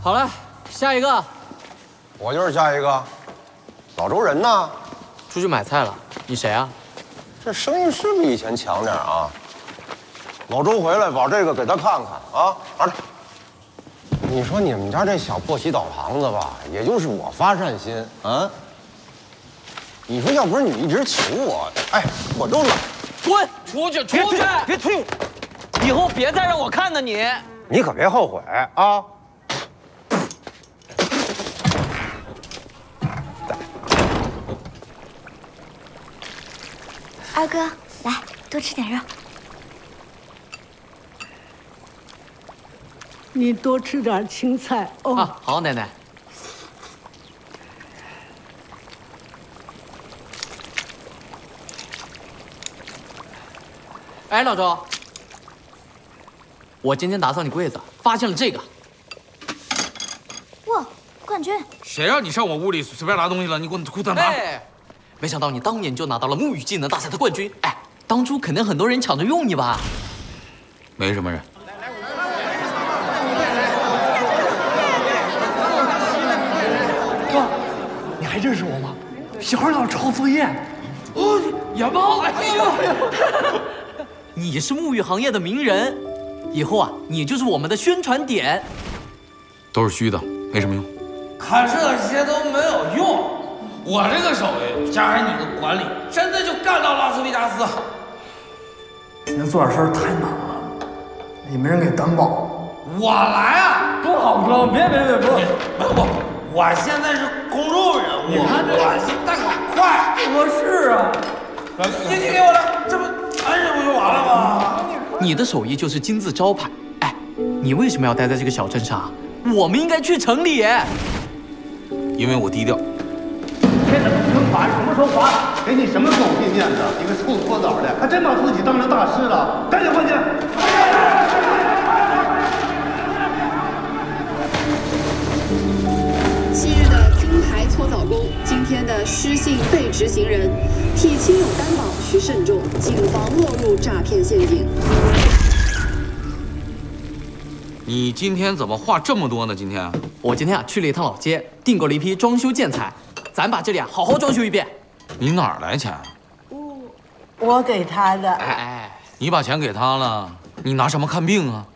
好了，下一个。 我就是下一个。老周人呢？ 出去买菜了。你谁啊？ 这生意是比以前强点啊。老周回来，把这个给他看看啊。拿着。你说你们家这小破洗澡堂子吧，也就是我发善心啊。你说要不是你一直求我，哎，我都懒。 滚出去！出去！ 别推我！ 以后别再让我看到你。 你可别后悔啊！ 二哥，来多吃点肉。 你多吃点青菜哦。 啊，好，奶奶。哎，老周，我今天打扫你柜子，发现了这个。 哇，冠军！ 谁让你上我屋里随便拿东西了？你给我拿！ 哎，没想到你当年就拿到了木语技能大赛的冠军。哎，当初肯定很多人抢着用你吧？ 没什么人。 哥，你还认识我吗？小孩老抄作业。 哦，眼猫！哎呦！ 你是沐浴行业的名人，以后啊，你就是我们的宣传点。 都是虚的，没什么用。 看这些都没有用，我这个手艺加上你的管理，真的就干到拉斯维加斯。 今天做点事儿太难了，也没人给担保。 我来啊！ 不好哥，别， 我现在是公众人物，我是大碗快， 不合适啊。 你给我来，这不安人不就完了吗？ 你的手艺就是金字招牌。哎，你为什么要待在这个小镇上？我们应该去城里。 因为我低调。 这怎么惩罚？什么时候罚？给你什么狗屁面子？你个臭搓澡的，还真把自己当成大师了！赶紧换去！ 昔日的金牌搓澡工，今天的失信被执行人，替亲友担保需慎重，谨防落入诈骗陷阱。 你今天怎么话这么多呢？今天我今天啊去了一趟老街，订购了一批装修建材，咱把这里啊好好装修一遍。 你哪儿来钱啊？ 我给他的。 哎， 你把钱给他了，你拿什么看病啊？